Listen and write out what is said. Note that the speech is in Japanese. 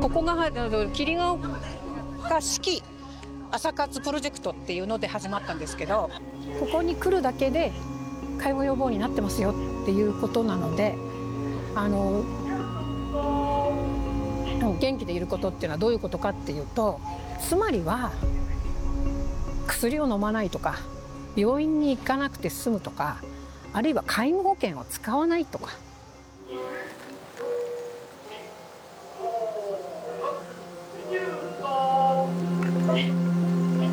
そこが霧ヶ丘式朝活プロジェクトっていうので始まったんですけど、ここに来るだけで介護予防になってますよっていうことなので、元気でいることっていうのはどういうことかっていうと、つまりは薬を飲まないとか病院に行かなくて済むとか、あるいは介護保険を使わないとか、